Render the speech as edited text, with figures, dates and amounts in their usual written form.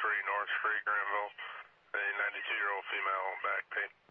North Street, Granville. A 92-year-old female back pain.